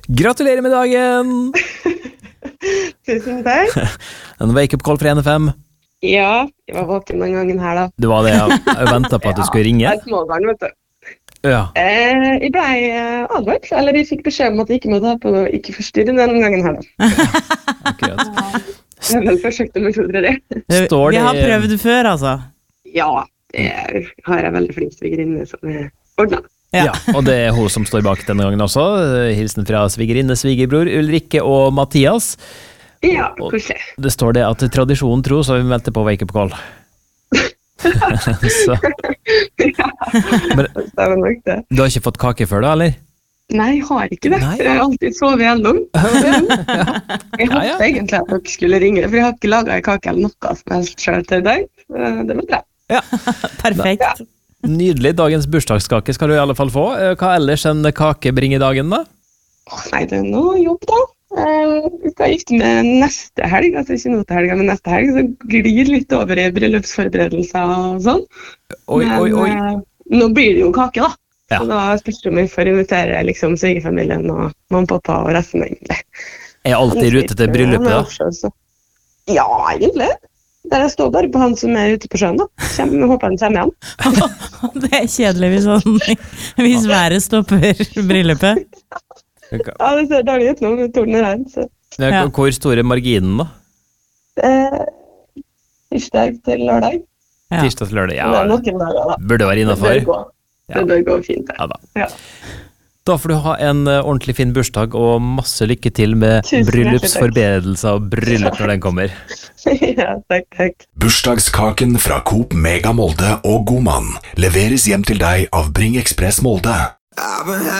Gratulerer med dagen! Tusen takk. En wake-up-call fra NFM. Ja, jeg var våken den gangen her da. Det var det, jeg ventet på at du skulle ringe. Ja, det er småbarn, vet du. Ja. Jeg ble advart, eller jeg fikk beskjed om at jeg ikke måtte ha på ikke forstyrre den gangen her da. Akkurat. Jeg har vel forsøkt å metodre det. Står Vi det... har prøvd før, altså. Ja, det har jeg veldig flink svigerinne som er ordnet. Ja, og det er hun som står bak denne gangen også. Hilsen fra svigerinne, svigerbror, Ulrikke og Mathias. Ja, koselig. Det står det at tradisjonen tro, så har vi meldt på wake-up-call. Så. Ja, Men, det er nok det. du har ikke fått kake før da, eller? Nei, jeg har ikke det. Nei. Jeg har alltid sovet igjennom. Jeg håpte egentlig at dere skulle ringe, for jeg har ikke laget en kake eller noe som helst selv til deg. Det var bra. Ja. Perfekt. Nydelig. Dagens bursdagskake skal du i alle fall få. Hva ellers enn kake bringer dagen da? Nei, det er noe jobb da. Vi skal gifte med neste helg, altså ikke nå til helga, men neste helg, så glir litt over i bryllupsforberedelser og sånn. Oi. Nå blir det jo kake da. Ja. Og da spørs det om vi får invitere liksom svigerfamilien og mamma, pappa og resten egentlig. Er alltid i rute til bryllupet da? Ja, egentlig. Der jeg står bare på han som er ute på sjøen da. Jeg håper han kommer igjen. Det er kjedelig hvis været stopper bryllupet. Ja, det ser dårlig ut nå med tornen her. Så. Ja. Hvor stor er marginen da? Tirsdag til lørdag. Ja. Tirsdag til lørdag, Det er ja. noen dager da. Burde være innenfor. Det bør gå fint. Ja da. Ja. Da får du ha en ordentlig fin bursdag og masse lykke til med Tusen bryllupsforberedelser og bryllup når den kommer. Ja, takk. Bursdagskaken fra Coop Mega Molde og Godmann leveres hjem til deg av Bring Express Molde.